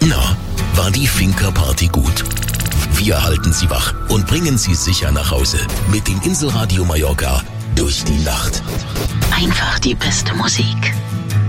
Na, war die Finca-Party gut? Wir halten Sie wach und bringen Sie sicher nach Hause mit dem Inselradio Mallorca durch die Nacht. Einfach die beste Musik.